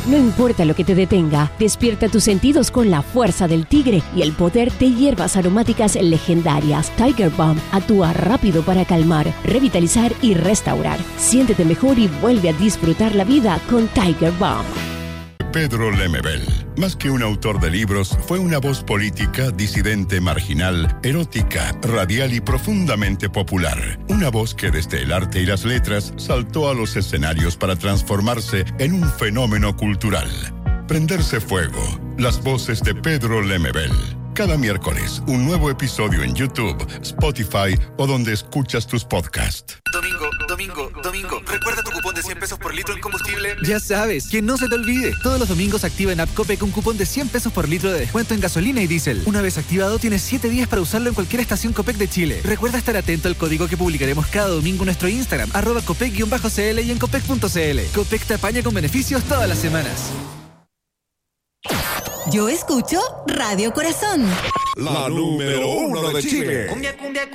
No importa lo que te detenga, despierta tus sentidos con la fuerza del tigre y el poder de hierbas aromáticas legendarias. Tiger Balm actúa rápido para calmar, revitalizar y restaurar. Siéntete mejor y vuelve a disfrutar la vida con Tiger Balm. Pedro Lemebel, más que un autor de libros, fue una voz política, disidente, marginal, erótica, radial y profundamente popular. Una voz que desde el arte y las letras saltó a los escenarios para transformarse en un fenómeno cultural. Prenderse fuego, las voces de Pedro Lemebel. Cada miércoles, un nuevo episodio en YouTube, Spotify o donde escuchas tus podcasts. Domingo, ¿recuerda tu cupón de 100 pesos por litro en combustible? Ya sabes, que no se te olvide. Todos los domingos activa en App Copec un cupón de 100 pesos por litro de descuento en gasolina y diésel. Una vez activado, tienes 7 días para usarlo en cualquier estación Copec de Chile. Recuerda estar atento al código que publicaremos cada domingo en nuestro Instagram, @Copec_CL y en Copec.cl. Copec te apaña con beneficios todas las semanas. Yo escucho Radio Corazón. La número 1 de Chile. Cumbia,